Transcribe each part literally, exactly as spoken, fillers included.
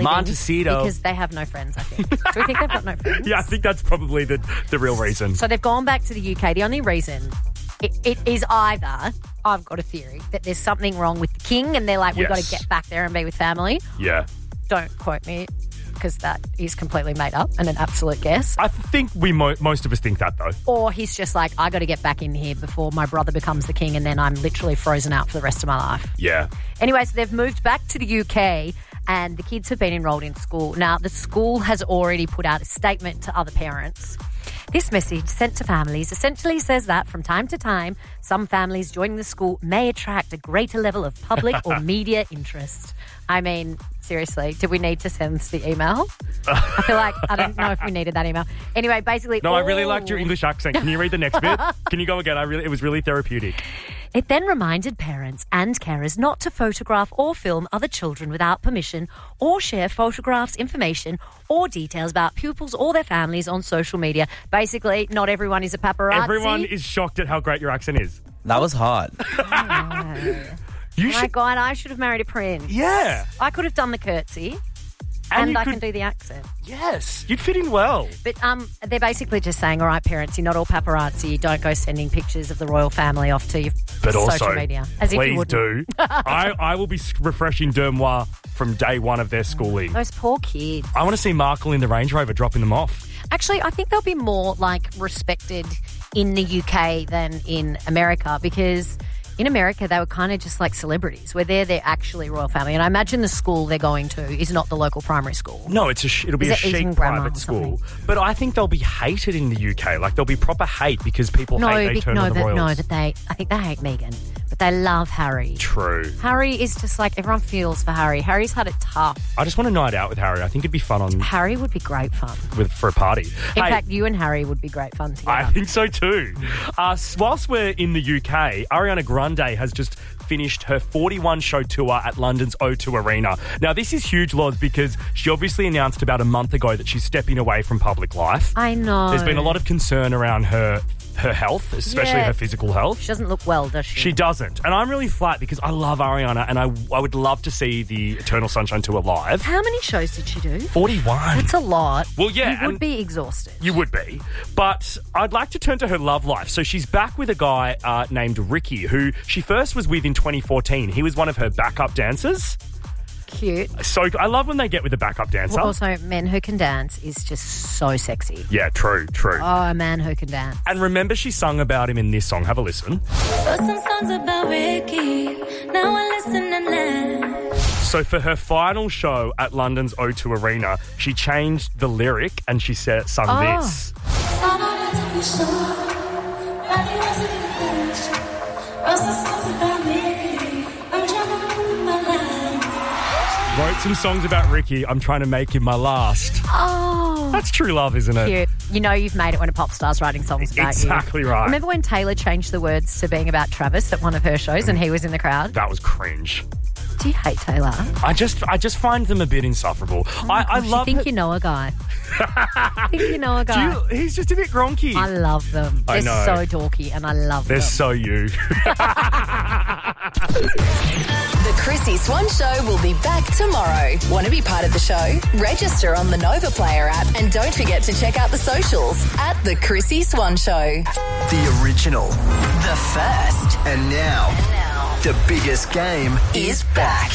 Montecito. Because they have no friends, I think. Do we think they've got no friends? Yeah, I think that's probably the, the real reason. So they've gone back to the U K. The only reason, it, it is either, I've got a theory, that there's something wrong with the king and they're like, we've Yes. got to get back there and be with family. Yeah. Don't quote me, because that is completely made up and an absolute guess. I think we mo- most of us think that, though. Or he's just like, I got to get back in here before my brother becomes the king and then I'm literally frozen out for the rest of my life. Yeah. Anyway, so they've moved back to the U K and the kids have been enrolled in school. Now, the school has already put out a statement to other parents. This message sent to families essentially says that from time to time, some families joining the school may attract a greater level of public or media interest. I mean, seriously, do we need to send the email? I feel like I don't know if we needed that email. Anyway, basically... No, all... I really liked your English accent. Can you read the next bit? Can you go again? I really, it was really therapeutic. It then reminded parents and carers not to photograph or film other children without permission or share photographs, information or details about pupils or their families on social media. Basically, not everyone is a paparazzi. Everyone is shocked at how great your accent is. That was hard. You Oh my should... God, I should have married a prince. Yeah. I could have done the curtsy And and, you I could- can do the accent. Yes. You'd fit in well. But um, they're basically just saying, all right, parents, you're not all paparazzi. Don't go sending pictures of the royal family off to your But social also, media. As if you please wouldn't. do. I, I will be refreshing Dermois from day one of their schooling. Those poor kids. I want to see Markle in the Range Rover dropping them off. Actually, I think they'll be more like respected in the U K than in America because in America they were kind of just like celebrities. Where they're they're actually royal family, and I imagine the school they're going to is not the local primary school. No, it's a sh- it'll be Is a it Eton chic Grammar private or school. something? But I think they'll be hated in the U K. Like, there'll be proper hate because people No, hate they be- turn no, on the but, royals. no, but they. I think they hate Meghan, but they love Harry. True. Harry is just like everyone feels for Harry. Harry's had it tough. I just want a night out with Harry. I think it'd be fun on Harry would be great fun. with for a party. In Hey, fact, you and Harry would be great fun together. I think so too. Uh, s- whilst we're in the U K, Ariana Grande has just finished her forty-one show tour at London's O two Arena. Now, this is huge, Loz, because she obviously announced about a month ago that she's stepping away from public life. I know. There's been a lot of concern around her her health, especially Yeah. her physical health. She doesn't look well, does she? She doesn't. And I'm really flat because I love Ariana and I, I would love to see the Eternal Sunshine Tour live. How many shows did she do? forty-one. That's a lot. Well, yeah, You would and- be exhausted. You would be. But I'd like to turn to her love life. So she's back with a guy uh, named Ricky, who she first was with in twenty fourteen. He was one of her backup dancers. Cute. So I love when they get with a backup dancer. Well, also, men who can dance is just so sexy. Yeah, true, true. Oh, a man who can dance. And remember, she sung about him in this song. Have a listen. Wrote some songs about Ricky. Now I listen and laugh. So for her final show at London's O two Arena, she changed the lyric and she said, sung Oh. this. I wanted to be sure that he wasn't in the picture. Wrote some songs about Ricky. I'm trying to ruin my life. Wrote some songs about Ricky. I'm trying to make him my last. Oh, That's true love, isn't it? cute. You know you've made it when a pop star's writing songs about Exactly you. right. Remember when Taylor changed the words to being about Travis at one of her shows and he was in the crowd? That was cringe. Do you hate Taylor? I just I just find them a bit insufferable. I, I Gosh, love you think her- you know a guy. I think you know a Do guy. you, he's just a bit gronky. I love them. I They're know. so dorky and I love They're them. so you. The Chrissy Swan Show will be back tomorrow. Want to be part of the show? Register on the Nova Player app and don't forget to check out the socials at The Chrissy Swan Show. The original. The first And now, now the biggest game is back.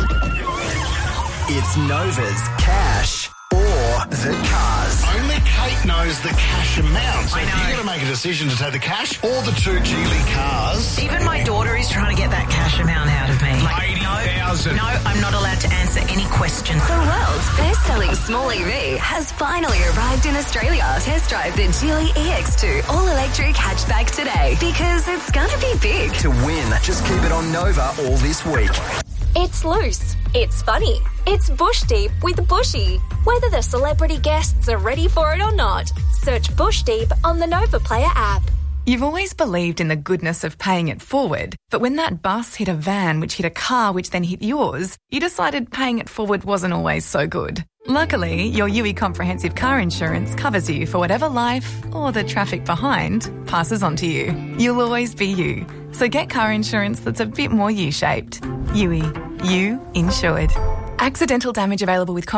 It's Nova's Cash or the Cars. Only Kate knows the cash amount. So you've got to make a decision to take the cash or the two Geely cars. Even my daughter is trying to get that cash amount out of me. eighty thousand. No, I'm not allowed to answer any questions. The world's best-selling small E V has finally arrived in Australia. Test drive the Geely E X two all-electric hatchback today because it's going to be big. To win, just keep it on Nova all this week. It's loose. It's funny. It's Bush Deep with Bushy. Whether the celebrity guests are ready for it or not, search Bush Deep on the Nova Player app. You've always believed in the goodness of paying it forward, but when that bus hit a van which hit a car which then hit yours, you decided paying it forward wasn't always so good. Luckily, your U I Comprehensive Car Insurance covers you for whatever life, or the traffic behind, passes on to you. You'll always be you. So get car insurance that's a bit more U-shaped. U I. You insured. Accidental damage available with